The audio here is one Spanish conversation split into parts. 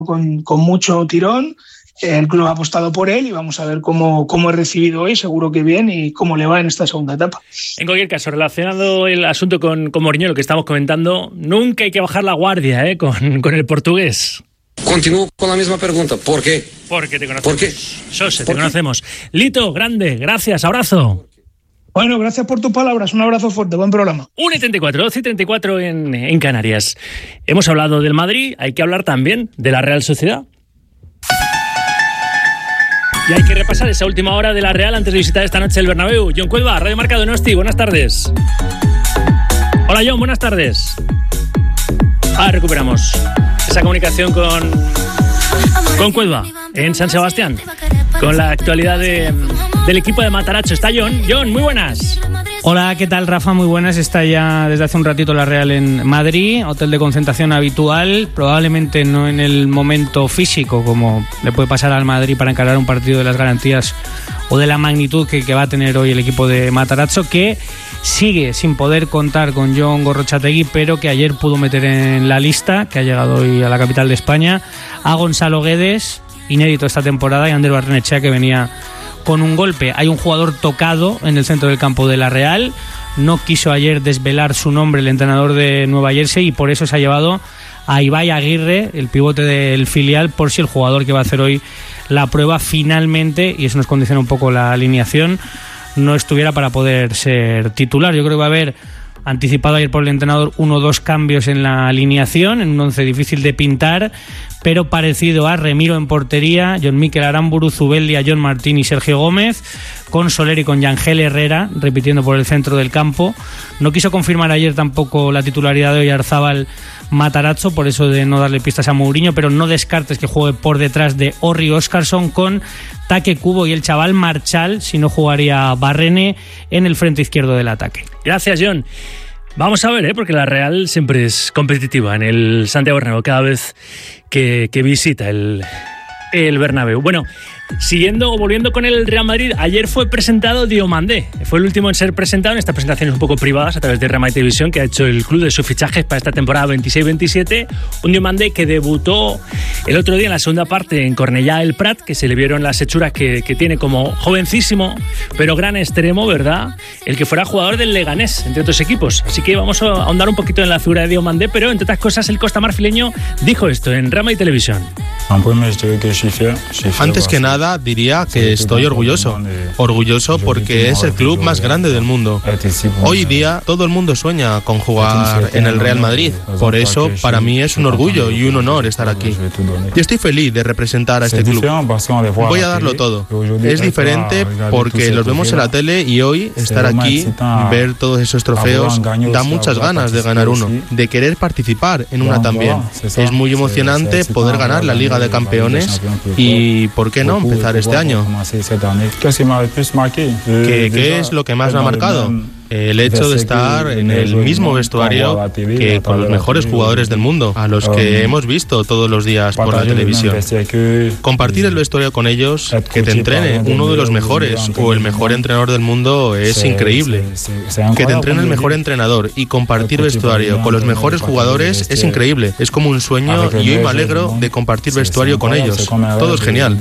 con mucho tirón. El club ha apostado por él y vamos a ver cómo es recibido hoy, seguro que bien, y cómo le va en esta segunda etapa. En cualquier caso, relacionado el asunto con Mourinho, lo que estamos comentando, nunca hay que bajar la guardia con el portugués. Continúo con la misma pregunta. ¿Por qué? Porque te conocemos. ¿Por qué? José, te conocemos. Lito, grande, gracias, abrazo. Bueno, gracias por tus palabras, un abrazo fuerte, buen programa. 1:34, 12:34 en Canarias. Hemos hablado del Madrid, hay que hablar también de la Real Sociedad. Y hay que repasar esa última hora de la Real antes de visitar esta noche el Bernabéu. Jon Cuelva, Radio Marca Donosti, buenas tardes. Hola Jon, buenas tardes. Recuperamos esa comunicación con Cuelva en San Sebastián, con la actualidad del equipo de Matarazzo. Está Jon, muy buenas. Hola, ¿qué tal, Rafa? Muy buenas. Está ya desde hace un ratito la Real en Madrid, hotel de concentración habitual, probablemente no en el momento físico como le puede pasar al Madrid para encarar un partido de las garantías o de la magnitud que va a tener hoy el equipo de Matarazzo, que sigue sin poder contar con Jon Gorrotxategi, pero que ayer pudo meter en la lista, que ha llegado hoy a la capital de España, a Gonzalo Guedes, inédito esta temporada, y a Ander Barrenechea, que venía con un golpe. Hay un jugador tocado en el centro del campo de la Real. No quiso ayer desvelar su nombre el entrenador de Nueva Jersey y por eso se ha llevado a Ibai Aguirre, el pivote del filial, por si el jugador que va a hacer hoy la prueba finalmente, y eso nos condiciona un poco la alineación, no estuviera para poder ser titular. Yo creo que va a haber, anticipado ayer por el entrenador, 1 o 2 cambios en la alineación, en un once difícil de pintar, pero parecido a Remiro en portería, Jon Mikel Aramburu, Zubeldia, John Martín y Sergio Gómez, con Soler y con Yangel Herrera repitiendo por el centro del campo. No quiso confirmar ayer tampoco la titularidad de Oyarzábal Matarazzo, por eso de no darle pistas a Mourinho, pero no descartes que juegue por detrás de Orri Óscarsson con Take Kubo y el chaval Marchal, si no jugaría Barrene en el frente izquierdo del ataque. Gracias, Jon. Vamos a ver, porque la Real siempre es competitiva en el Santiago Bernabéu cada vez que visita el Bernabéu. Bueno, volviendo con el Real Madrid, ayer fue presentado Diomandé. Fue el último en ser presentado en estas presentaciones un poco privadas a través de Real Madrid Televisión, que ha hecho el club de sus fichajes para esta temporada 26-27. Un Diomandé que debutó el otro día en la segunda parte en Cornellá del Prat, que se le vieron las hechuras que tiene como jovencísimo, pero gran extremo, ¿verdad? El que fuera jugador del Leganés, entre otros equipos. Así que vamos a ahondar un poquito en la figura de Diomandé, pero entre otras cosas el costamarfileño dijo esto en Real Madrid Televisión. Antes que nada diría que estoy orgulloso porque es el club más grande del mundo. Hoy día todo el mundo sueña con jugar en el Real Madrid, por eso para mí es un orgullo y un honor estar aquí. Y estoy feliz de representar a este club. Voy a darlo todo. Es diferente porque los vemos en la tele y hoy estar aquí, ver todos esos trofeos, da muchas ganas de ganar uno, de querer participar en una también. Es muy emocionante poder ganar la Liga de Campeones y, ¿por qué no empezar este año? ¿Qué es lo que más me ha marcado? El hecho de estar en el mismo vestuario que con los mejores jugadores del mundo, a los que hemos visto todos los días por la televisión. Compartir el vestuario con ellos, que te entrene uno de los mejores o el mejor entrenador del mundo es increíble. Que te entrene el mejor entrenador y compartir vestuario con los mejores jugadores es increíble. Es como un sueño y hoy me alegro de compartir vestuario con ellos. Todo es genial.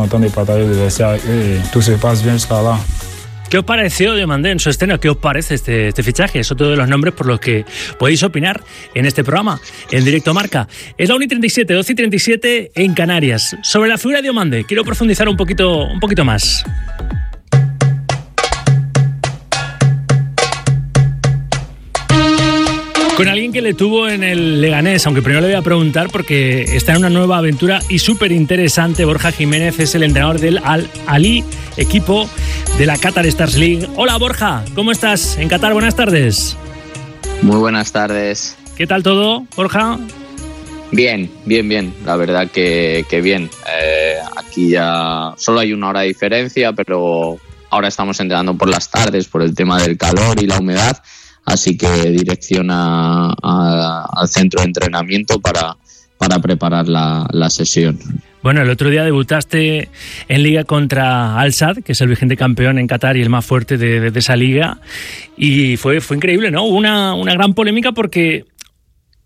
¿Qué os pareció Diomandé en su estreno? ¿Qué os parece este fichaje? Es otro de los nombres por los que podéis opinar en este programa, en Directo Marca. Es la 1:37, 12:37 en Canarias. Sobre la figura de Diomandé, quiero profundizar un poquito más. Con alguien que le tuvo en el Leganés, aunque primero le voy a preguntar porque está en una nueva aventura y súper interesante. Borja Jiménez es el entrenador del Al-Ahly, equipo de la Qatar Stars League. Hola Borja, ¿cómo estás en Qatar? Buenas tardes. Muy buenas tardes. ¿Qué tal todo, Borja? Bien. La verdad que bien. Aquí ya solo hay 1 hora de diferencia, pero ahora estamos entrenando por las tardes por el tema del calor y la humedad. Así que dirección al centro de entrenamiento para preparar la sesión. Bueno, el otro día debutaste en Liga contra Al-Sadd, que es el vigente campeón en Qatar y el más fuerte de esa liga. Y fue increíble, ¿no? Hubo una gran polémica porque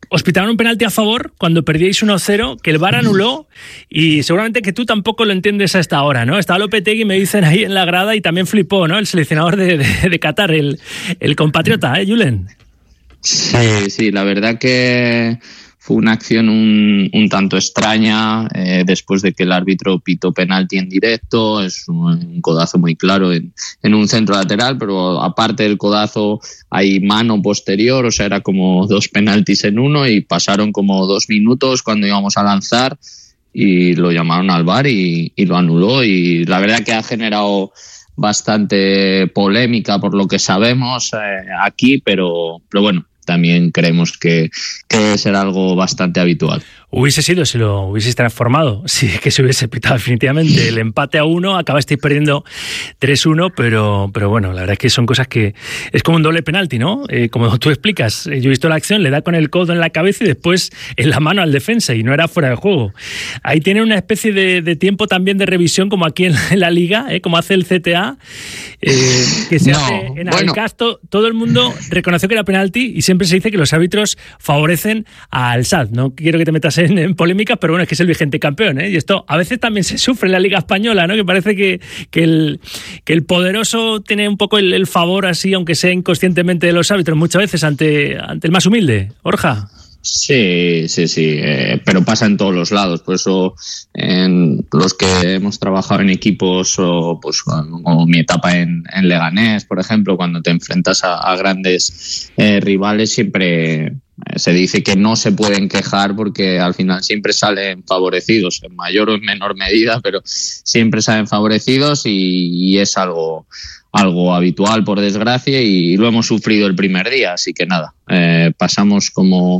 os pitaron un penalti a favor cuando perdíais 1-0, que el VAR anuló, y seguramente que tú tampoco lo entiendes a esta hora, ¿no? Estaba Lopetegui, me dicen ahí en la grada, y también flipó, ¿no? El seleccionador de Qatar, el compatriota, Julen. Sí, la verdad que fue una acción un tanto extraña, después de que el árbitro pitó penalti en directo. Es un codazo muy claro en un centro lateral, pero aparte del codazo hay mano posterior, o sea, era como 2 penaltis en uno, y pasaron como 2 minutos cuando íbamos a lanzar y lo llamaron al VAR y lo anuló, y la verdad que ha generado bastante polémica por lo que sabemos aquí, pero bueno, también creemos que debe ser algo bastante habitual. Hubiese sido si lo hubieseis transformado, sí, que se hubiese pitado definitivamente el empate a 1, acabasteis perdiendo 3-1, pero bueno, la verdad es que son cosas que es como un doble penalti, ¿no? Como tú explicas, yo he visto la acción, le da con el codo en la cabeza y después en la mano al defensa, y no era fuera de juego. Ahí tiene una especie de tiempo también de revisión, como aquí en la Liga, como hace el CTA, que se hace en Alcasto. Todo el mundo reconoció que era penalti, y siempre se dice que los árbitros favorecen al SAD. No quiero que te metas en polémicas, pero bueno, es que es el vigente campeón, y esto a veces también se sufre en la Liga Española, ¿no? Que parece que el poderoso tiene un poco el favor así, aunque sea inconscientemente, de los árbitros muchas veces ante el más humilde. Borja. Sí, pero pasa en todos los lados. Por eso, en los que hemos trabajado en equipos, o mi etapa en Leganés, por ejemplo, cuando te enfrentas a grandes rivales, siempre se dice que no se pueden quejar, porque al final siempre salen favorecidos, en mayor o en menor medida, pero siempre salen favorecidos, y es algo habitual, por desgracia, y lo hemos sufrido el primer día, así que nada, pasamos como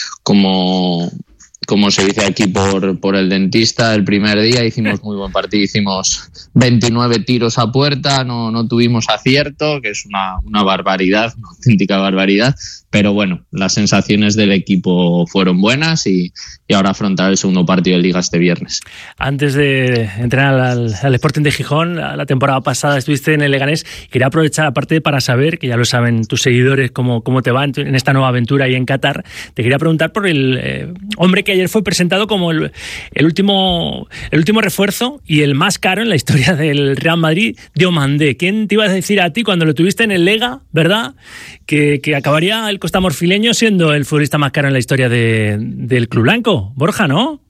se dice aquí por el dentista el primer día. Hicimos muy buen partido, hicimos 29 tiros a puerta, no tuvimos acierto, que es una barbaridad, una auténtica barbaridad, pero bueno, las sensaciones del equipo fueron buenas, y ahora afrontar el segundo partido de Liga este viernes. Antes de entrenar al Sporting de Gijón, la temporada pasada estuviste en el Leganés. Quería aprovechar, aparte, para saber, que ya lo saben tus seguidores, cómo te va en esta nueva aventura ahí en Qatar. Te quería preguntar por el hombre que ayer fue presentado como el último refuerzo y el más caro en la historia del Real Madrid, Diomandé. ¿Quién te iba a decir a ti cuando lo tuviste en el Lega, verdad, que acabaría el costamorfileño siendo el futbolista más caro en la historia del club blanco? Borja, ¿no?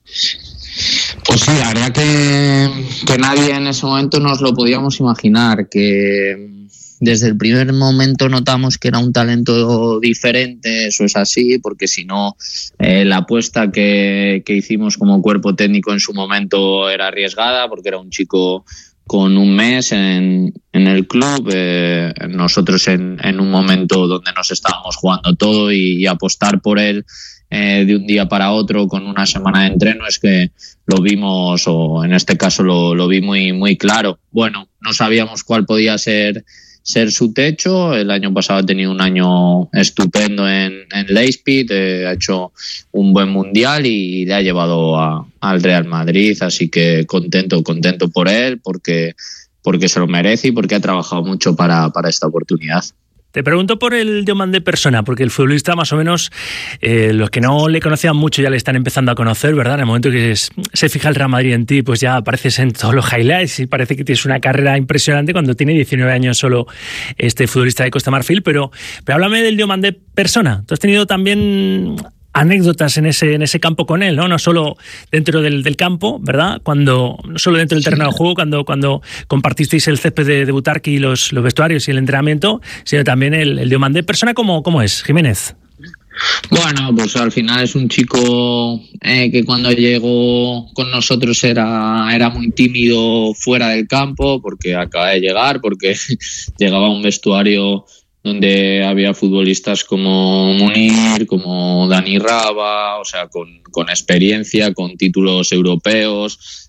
Pues sí, la verdad que nadie en ese momento nos lo podíamos imaginar, que desde el primer momento notamos que era un talento diferente. Eso es así, porque si no, la apuesta que hicimos como cuerpo técnico en su momento era arriesgada, porque era un chico con un mes en el club, nosotros en un momento donde nos estábamos jugando todo, y apostar por él de un día para otro con una semana de entreno, es que lo vimos, o en este caso lo vi muy, muy claro. Bueno, no sabíamos cuál podía ser su techo. El año pasado ha tenido un año estupendo en Leipzig, ha hecho un buen mundial y le ha llevado al Real Madrid, así que contento por él, porque se lo merece y porque ha trabajado mucho para esta oportunidad. Te pregunto por el Diomandé persona, porque el futbolista, más o menos, los que no le conocían mucho ya le están empezando a conocer, ¿verdad? En el momento que se fija el Real Madrid en ti, pues ya apareces en todos los highlights y parece que tienes una carrera impresionante cuando tiene 19 años solo este futbolista de Costa Marfil. Pero háblame del Diomandé persona. Tú has tenido también anécdotas en ese campo con él, no solo dentro del campo, ¿verdad? No solo dentro del terreno de juego, cuando compartisteis el césped de Butarque y los vestuarios y el entrenamiento, sino también el Diomandé persona. ¿Cómo es, Jiménez? Bueno, pues al final es un chico que cuando llegó con nosotros era muy tímido fuera del campo, porque acaba de llegar, porque llegaba a un vestuario donde había futbolistas como Munir, como Dani Raba, o sea, con experiencia, con títulos europeos,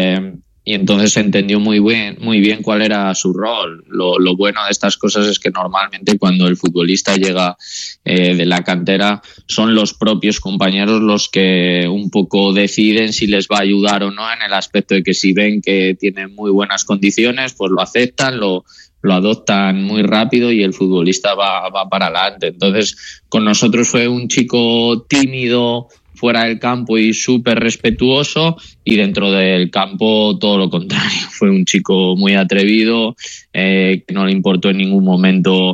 y entonces entendió muy bien cuál era su rol. Lo bueno de estas cosas es que normalmente cuando el futbolista llega de la cantera, son los propios compañeros los que un poco deciden si les va a ayudar o no, en el aspecto de que si ven que tienen muy buenas condiciones, pues lo aceptan, lo lo adoptan muy rápido y el futbolista va para adelante. Entonces, con nosotros fue un chico tímido fuera del campo y súper respetuoso, y dentro del campo todo lo contrario. Fue un chico muy atrevido, que no le importó en ningún momento,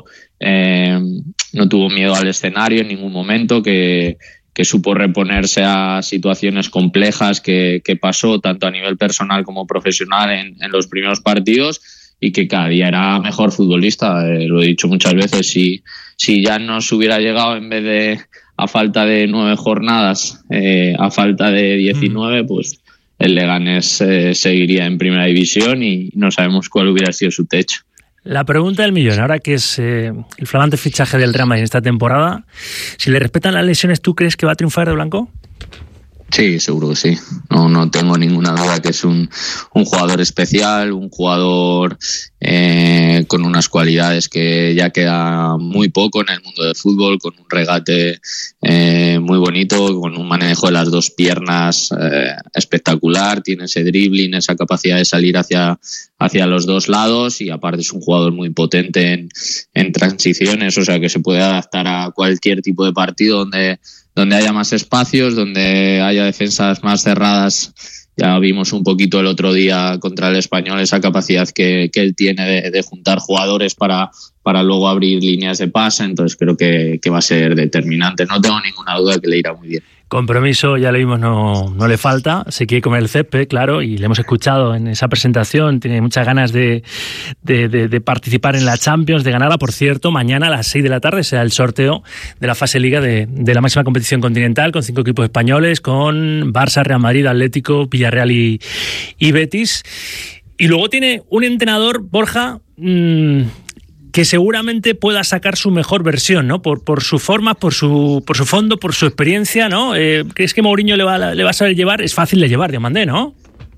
no tuvo miedo al escenario en ningún momento, que supo reponerse a situaciones complejas que pasó tanto a nivel personal como profesional en los primeros partidos, y que cada día era mejor futbolista. Lo he dicho muchas veces, si ya nos hubiera llegado, en vez de a falta de 9 jornadas, a falta de 19, pues el Leganés seguiría en primera división y no sabemos cuál hubiera sido su techo. La pregunta del millón, ahora que es el flamante fichaje del Real Madrid en esta temporada, si le respetan las lesiones, ¿tú crees que va a triunfar de blanco? Sí, seguro que sí. No tengo ninguna duda que es un jugador especial, un jugador con unas cualidades que ya queda muy poco en el mundo del fútbol, con un regate muy bonito, con un manejo de las dos piernas espectacular, tiene ese dribbling, esa capacidad de salir hacia los dos lados, y aparte es un jugador muy potente en transiciones, o sea que se puede adaptar a cualquier tipo de partido donde haya más espacios, donde haya defensas más cerradas. Ya vimos un poquito el otro día contra el Español esa capacidad que él tiene de juntar jugadores para luego abrir líneas de pase. Entonces creo que va a ser determinante. No tengo ninguna duda de que le irá muy bien. Compromiso, ya lo vimos, no le falta. Se quiere comer el césped, claro, y le hemos escuchado en esa presentación. Tiene muchas ganas de participar en la Champions, de ganarla. Por cierto, mañana a las 6 de la tarde será el sorteo de la fase Liga de la máxima competición continental, con 5 equipos españoles, con Barça, Real Madrid, Atlético, Villarreal y Betis. Y luego tiene un entrenador, Borja, que seguramente pueda sacar su mejor versión, ¿no? Por su forma, por su fondo, por su experiencia, ¿no? ¿Crees que Mourinho le va a saber llevar? Es fácil de llevar, Diomandé, ¿no?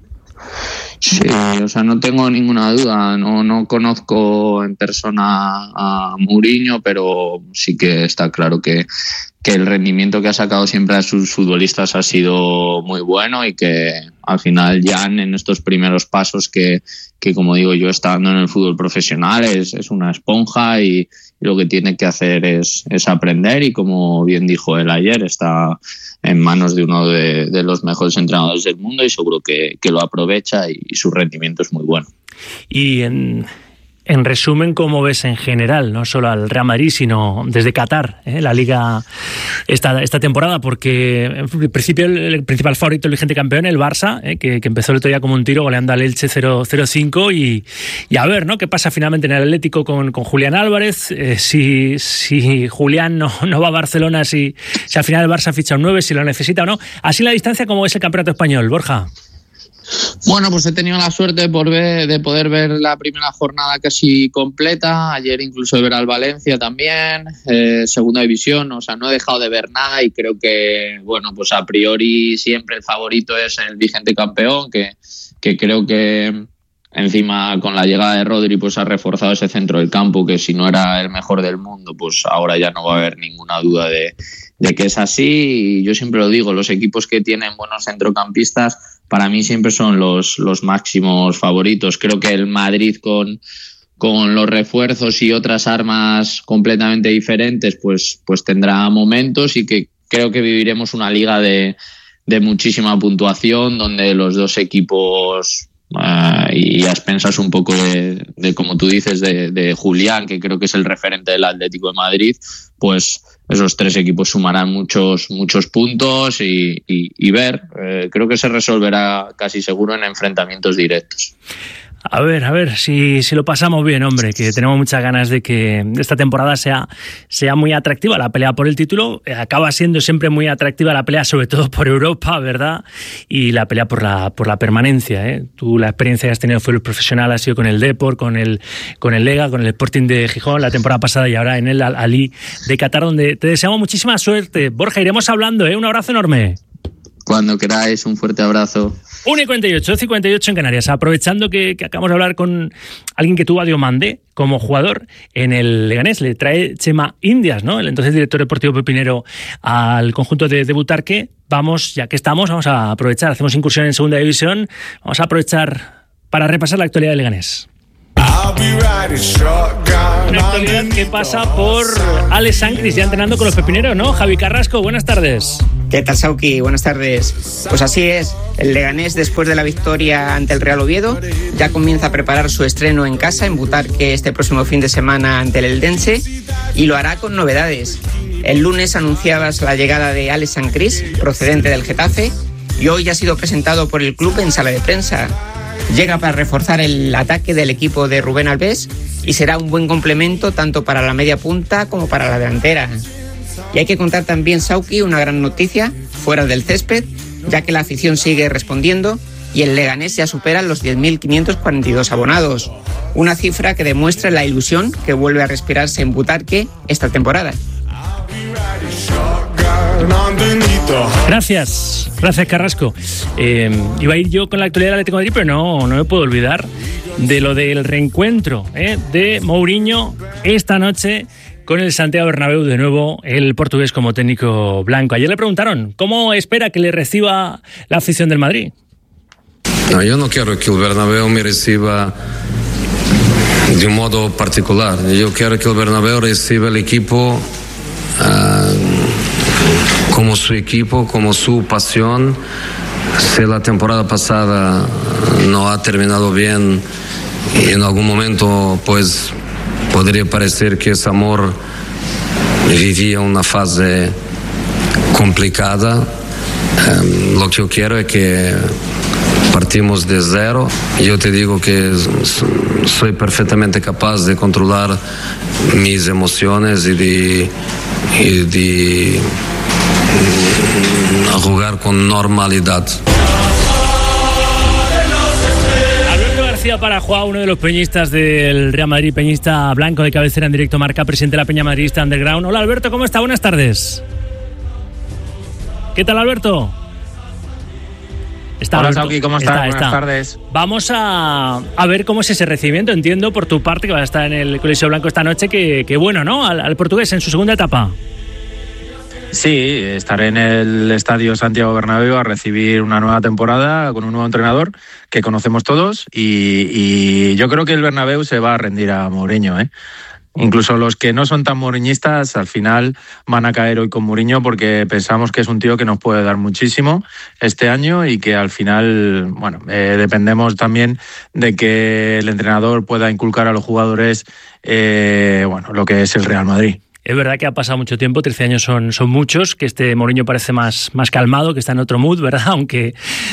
Sí, o sea, no tengo ninguna duda. No conozco en persona a Mourinho, pero sí que está claro que el rendimiento que ha sacado siempre a sus futbolistas ha sido muy bueno, y que al final Jan, en estos primeros pasos que como digo yo, estando en el fútbol profesional, es una esponja, y lo que tiene que hacer es aprender, y como bien dijo él ayer, está en manos de uno de los mejores entrenadores del mundo, y seguro que lo aprovecha, y su rendimiento es muy bueno. Y en resumen, ¿cómo ves en general, no solo al Real Madrid, sino desde Qatar, la Liga esta temporada? Porque en principio el principal favorito, el vigente campeón, el Barça, que empezó el otro día como un tiro goleando al Elche 0-5, y a ver, ¿no?, qué pasa finalmente en el Atlético con Julián Álvarez, si Julián no va a Barcelona, si al final el Barça ficha un 9, si lo necesita o no. Así la distancia, ¿cómo es el campeonato español, Borja? Bueno, pues he tenido la suerte de poder ver la primera jornada casi completa. Ayer incluso de ver al Valencia también, segunda división. O sea, no he dejado de ver nada, y creo que, bueno, pues a priori siempre el favorito es el vigente campeón, que creo que encima con la llegada de Rodri pues ha reforzado ese centro del campo, que si no era el mejor del mundo, pues ahora ya no va a haber ninguna duda de que es así. Y yo siempre lo digo, los equipos que tienen buenos centrocampistas para mí siempre son los máximos favoritos. Creo que el Madrid con los refuerzos y otras armas completamente diferentes pues tendrá momentos, y que creo que viviremos una liga de muchísima puntuación, donde los dos equipos, y a expensas un poco de como tú dices, de Julián, que creo que es el referente del Atlético de Madrid, pues esos 3 equipos sumarán muchos puntos, y ver, creo que se resolverá casi seguro en enfrentamientos directos. A ver si lo pasamos bien, hombre, que tenemos muchas ganas de que esta temporada sea muy atractiva la pelea por el título. Acaba siendo siempre muy atractiva la pelea, sobre todo por Europa, ¿verdad? Y la pelea por la permanencia, ¿eh? Tú, la experiencia que has tenido fue profesional, has sido con el Depor, con el Lega, con el Sporting de Gijón la temporada pasada, y ahora en el Al-Ahly de Qatar, donde te deseamos muchísima suerte. Borja, iremos hablando, ¿eh? Un abrazo enorme. Cuando queráis, un fuerte abrazo. 1:58 en Canarias. Aprovechando que acabamos de hablar con alguien que tuvo a Diomandé como jugador en el Leganés, le trae Chema Indias, ¿no?, el entonces director deportivo pepinero, al conjunto de Butarque. Ya que estamos, vamos a aprovechar, hacemos incursión en segunda división, vamos a aprovechar para repasar la actualidad del Leganés. Una actualidad que pasa por Alex Sancris ya entrenando con los pepineros, ¿no? Javi Carrasco, buenas tardes. ¿Qué tal, Sauki? Buenas tardes. Pues así es, el Leganés, después de la victoria ante el Real Oviedo, ya comienza a preparar su estreno en casa, en Butarque, este próximo fin de semana ante el Eldense, y lo hará con novedades. El lunes anunciabas la llegada de Alex Sancris, procedente del Getafe, y hoy ya ha sido presentado por el club en sala de prensa. Llega para reforzar el ataque del equipo de Rubén Albés y será un buen complemento tanto para la media punta como para la delantera. Y hay que contar también, Sauki, una gran noticia fuera del césped, ya que la afición sigue respondiendo y el Leganés ya supera los 10.542 abonados, una cifra que demuestra la ilusión que vuelve a respirarse en Butarque esta temporada. Gracias Carrasco. Iba a ir yo con la actualidad del Atlético de Madrid, pero no me puedo olvidar de lo del reencuentro de Mourinho esta noche con el Santiago Bernabéu, de nuevo el portugués como técnico blanco. Ayer le preguntaron cómo espera que le reciba la afición del Madrid. No, yo no quiero que el Bernabéu me reciba de un modo particular. Yo quiero que el Bernabéu reciba el equipo como su equipo, como su pasión. Si la temporada pasada no ha terminado bien y en algún momento pues podría parecer que ese amor vivía una fase complicada, lo que yo quiero es que partimos de cero. Yo te digo que soy perfectamente capaz de controlar mis emociones y de jugar con normalidad. Alberto García Parajuá, uno de los peñistas del Real Madrid, peñista blanco de cabecera en Directo Marca, presidente de la Peña Madridista Underground. Hola Alberto, ¿cómo está? Buenas tardes. ¿Qué tal, Alberto? Hola, Sauki, ¿cómo estás? Buenas tardes. Vamos a ver cómo es ese recibimiento. Entiendo por tu parte que vas a estar en el Coliseo Blanco esta noche, que bueno, ¿no? Al portugués en su segunda etapa. Sí, estaré en el Estadio Santiago Bernabéu a recibir una nueva temporada con un nuevo entrenador que conocemos todos y yo creo que el Bernabéu se va a rendir a Mourinho, ¿eh? Incluso los que no son tan mouriñistas al final van a caer hoy con Mourinho porque pensamos que es un tío que nos puede dar muchísimo este año y que al final, bueno, dependemos también de que el entrenador pueda inculcar a los jugadores bueno, lo que es el Real Madrid. Es verdad que ha pasado mucho tiempo, 13 años son muchos, que este Mourinho parece más calmado, que está en otro mood, ¿verdad? Aunque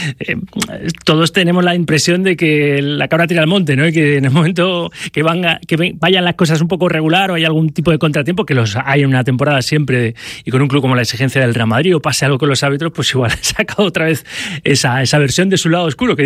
todos tenemos la impresión de que la cabra tira al monte, ¿no? Y que en el momento que vayan las cosas un poco regular o hay algún tipo de contratiempo, que los hay en una temporada siempre, y con un club como la exigencia del Real Madrid, o pase algo con los árbitros, pues igual ha sacado otra vez esa versión de su lado oscuro que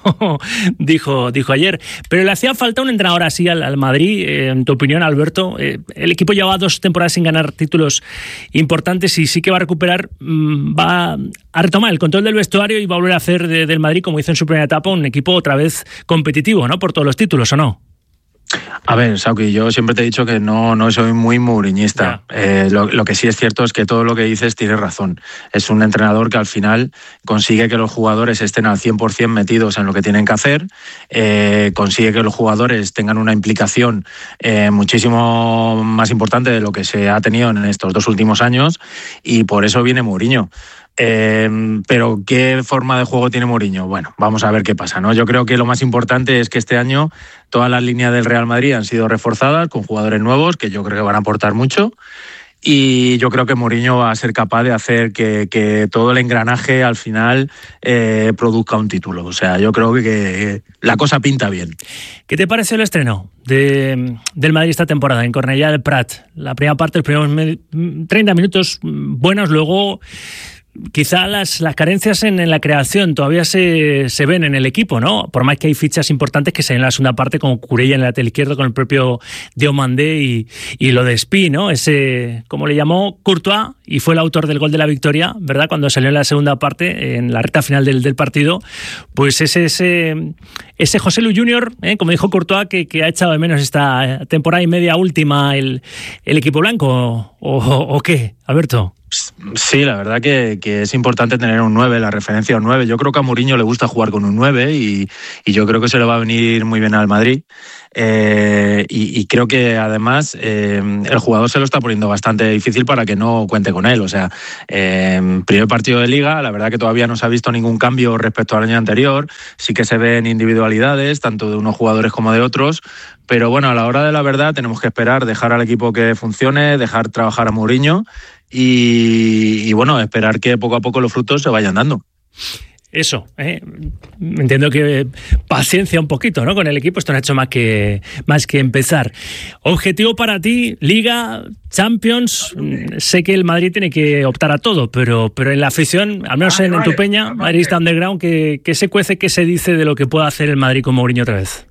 dijo ayer. Pero le hacía falta un entrenador así al Madrid, en tu opinión, Alberto. El equipo lleva 2 temporadas sin ganar títulos importantes y sí que va a recuperar, va a retomar el control del vestuario y va a volver a hacer del Madrid, como hizo en su primera etapa, un equipo otra vez competitivo, ¿no? Por todos los títulos, ¿o no? A ver, Sauki, yo siempre te he dicho que no soy muy mouriñista. Lo que sí es cierto es que todo lo que dices tiene razón. Es un entrenador que al final consigue que los jugadores estén al 100% metidos en lo que tienen que hacer, consigue que los jugadores tengan una implicación muchísimo más importante de lo que se ha tenido en estos 2 últimos años y por eso viene Mourinho. Pero ¿qué forma de juego tiene Mourinho? Bueno, vamos a ver qué pasa, ¿no? Yo creo que lo más importante es que este año todas las líneas del Real Madrid han sido reforzadas con jugadores nuevos que yo creo que van a aportar mucho y yo creo que Mourinho va a ser capaz de hacer que todo el engranaje al final produzca un título. O sea, yo creo que la cosa pinta bien. ¿Qué te pareció el estreno del Madrid esta temporada en Cornellà del Prat? La primera parte, los primeros 30 minutos buenos, luego quizá las carencias en la creación todavía se ven en el equipo, ¿no? Por más que hay fichas importantes que se ven en la segunda parte, como Curella en el lateral izquierdo con el propio Diomandé y lo de Espí, ¿no? Ese, como le llamó Courtois, y fue el autor del gol de la victoria, ¿verdad? Cuando salió en la segunda parte, en la recta final del partido, pues ese José Lu Junior, como dijo Courtois, que ha echado de menos esta temporada y media última el equipo blanco, ¿o qué, Alberto? Sí, la verdad que es importante tener un 9, la referencia a un 9. Yo creo que a Mourinho le gusta jugar con un 9 y yo creo que se le va a venir muy bien al Madrid. Y creo que además el jugador se lo está poniendo bastante difícil para que no cuente con él. O sea, primer partido de Liga, la verdad que todavía no se ha visto ningún cambio respecto al año anterior. Sí que se ven individualidades, tanto de unos jugadores como de otros. Pero bueno, a la hora de la verdad tenemos que esperar, dejar al equipo que funcione, dejar trabajar a Mourinho y bueno, esperar que poco a poco los frutos se vayan dando. Eso, entiendo que paciencia un poquito, ¿no? Con el equipo, esto no ha hecho más que empezar. Objetivo para ti, Liga, Champions. Sé que el Madrid tiene que optar a todo, pero en la afición, al menos en tu peña, madridista underground, ¿qué se cuece, qué se dice de lo que pueda hacer el Madrid con Mourinho otra vez?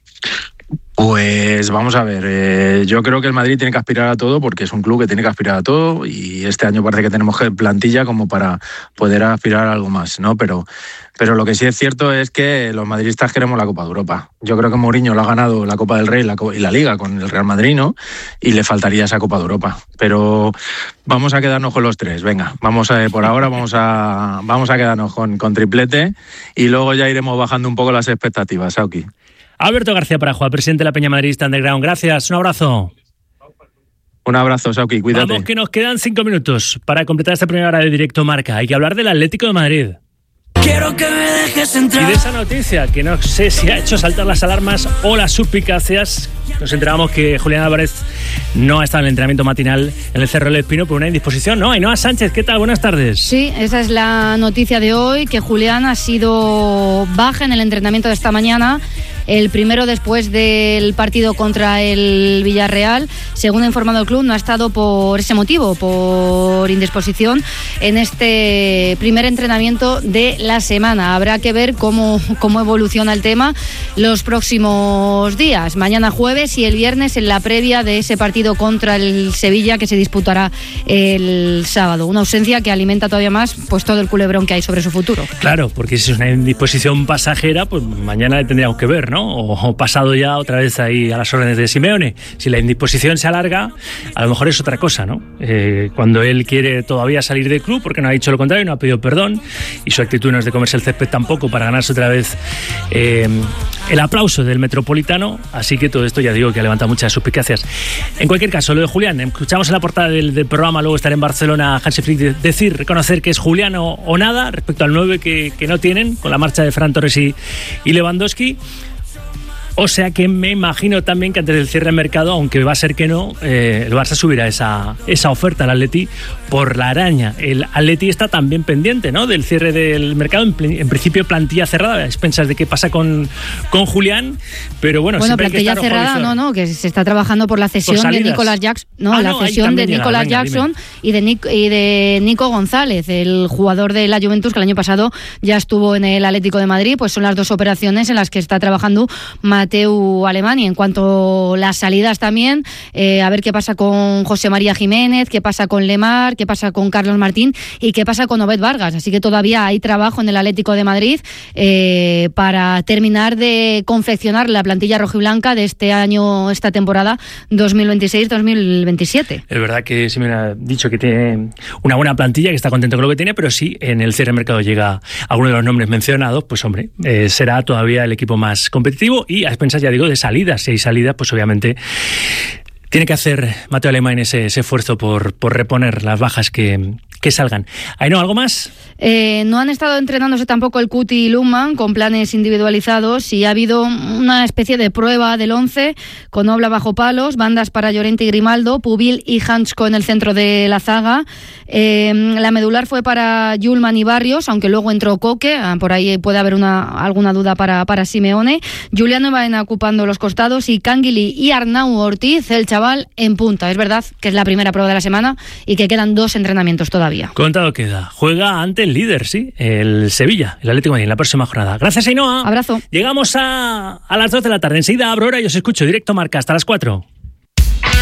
Pues vamos a ver, yo creo que el Madrid tiene que aspirar a todo porque es un club que tiene que aspirar a todo y este año parece que tenemos plantilla como para poder aspirar a algo más, ¿no? Pero lo que sí es cierto es que los madridistas queremos la Copa de Europa. Yo creo que Mourinho lo ha ganado la Copa del Rey y la Liga con el Real Madrid, ¿no? Y le faltaría esa Copa de Europa. Pero vamos a quedarnos con los 3, venga, por ahora vamos a quedarnos con triplete y luego ya iremos bajando un poco las expectativas, Sauki. Alberto García Parajo, presidente de la Peña Madridista Underground. Gracias, un abrazo. Un abrazo, Sauki, cuídate. Vamos, que nos quedan 5 minutos para completar esta primera hora de Directo Marca. Hay que hablar del Atlético de Madrid. Quiero que me dejes entrar. Y de esa noticia, que no sé si ha hecho saltar las alarmas o las suspicacias. Nos enteramos que Julián Álvarez no ha estado en el entrenamiento matinal en el Cerro del Espino por una indisposición. No, Ainhoa Sánchez, ¿qué tal? Buenas tardes. Sí, esa es la noticia de hoy, que Julián ha sido baja en el entrenamiento de esta mañana. El primero después del partido contra el Villarreal. Según ha informado el club, no ha estado por ese motivo, por indisposición, en este primer entrenamiento de la semana. Habrá que ver cómo evoluciona el tema los próximos días. Mañana jueves y el viernes en la previa de ese partido contra el Sevilla que se disputará el sábado. Una ausencia que alimenta todavía más pues todo el culebrón que hay sobre su futuro. Claro, porque si es una indisposición pasajera, pues mañana le tendríamos que ver, ¿no? O pasado ya otra vez ahí a las órdenes de Simeone. Si la indisposición se alarga, a lo mejor es otra cosa, ¿no? Cuando él quiere todavía salir del club, porque no ha dicho lo contrario, no ha pedido perdón, y su actitud no es de comerse el césped tampoco para ganarse otra vez el aplauso del Metropolitano, así que todo esto ya digo que levanta muchas suspicacias. En cualquier caso, lo de Julián, escuchamos en la portada del programa, luego estará en Barcelona Hansi Flick reconocer que es Julián o nada respecto al 9 que no tienen con la marcha de Ferran Torres y Lewandowski. O sea que me imagino también que antes del cierre del mercado, aunque va a ser que no, el Barça subirá esa oferta al Atleti por la araña. El Atleti está también pendiente, ¿no?, del cierre del mercado. En principio plantilla cerrada, a expensas de qué pasa con Julián, pero bueno, plantilla cerrada, no, que se está trabajando por la cesión de Nicolas Jackson, de Nicolas Jackson y de Nico González, el jugador de la Juventus que el año pasado ya estuvo en el Atlético de Madrid. Pues son las dos operaciones en las que está trabajando Mateu Alemany. En cuanto a las salidas también, a ver qué pasa con José María Jiménez, qué pasa con Lemar, qué pasa con Carlos Martín y qué pasa con Obed Vargas. Así que todavía hay trabajo en el Atlético de Madrid para terminar de confeccionar la plantilla rojiblanca de este año, esta temporada 2026-2027. Es verdad que sí me ha dicho que tiene una buena plantilla, que está contento con lo que tiene, pero si en el cierre de mercado llega alguno de los nombres mencionados, pues hombre, será todavía el equipo más competitivo. Y a expensas, ya digo, de salidas. Si hay salidas, pues obviamente tiene que hacer Mateu Alemany ese esfuerzo por reponer las bajas que salgan. ¿Ainhoa, algo más? No han estado entrenándose tampoco el Cuti y Lundman con planes individualizados, y ha habido una especie de prueba del 11 con Oblak bajo palos, bandas para Llorente y Grimaldo, Pubil y Hansko en el centro de la zaga. La medular fue para Yulman y Barrios, aunque luego entró Coque, por ahí puede haber alguna duda para Simeone. Juliano va ocupando los costados y Canguilí y Arnau Ortiz, el chaval, en punta. Es verdad que es la primera prueba de la semana y que quedan 2 entrenamientos todavía. Contado queda. Juega ante el líder, sí, el Sevilla, el Atlético de Madrid, en la próxima jornada. Gracias, Ainhoa. Abrazo. Llegamos a las 2 de la tarde. Enseguida abro hora y os escucho Directo Marca hasta las 4.